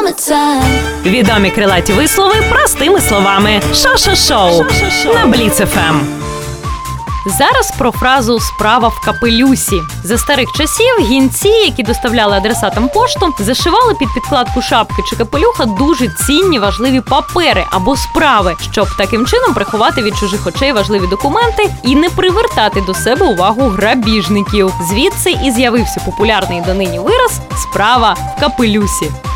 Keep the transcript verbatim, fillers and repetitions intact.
Відомі крилаті вислови простими словами. Шо-шо-шоу на Бліц еф ем. Зараз про фразу «справа в капелюсі». За старих часів гінці, які доставляли адресатам пошту, зашивали під підкладку шапки чи капелюха дуже цінні важливі папери або справи, щоб таким чином приховати від чужих очей важливі документи і не привертати до себе увагу грабіжників. Звідси і з'явився популярний донині вираз «справа в капелюсі».